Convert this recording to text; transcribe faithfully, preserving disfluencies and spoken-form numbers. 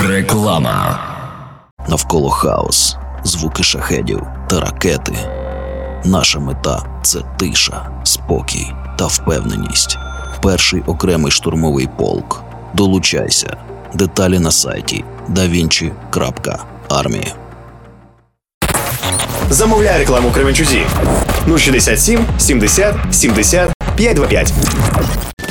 Реклама. Навколо хаос, звуки шахедів та ракети. Наша мета – це тиша, спокій та впевненість. Перший окремий штурмовий полк. Долучайся. Деталі на сайті да вінчі крапка армія. Замовляй рекламу Кременчузі. нуль шістдесят сім сімдесят сімдесят п'ятсот двадцять п'ять.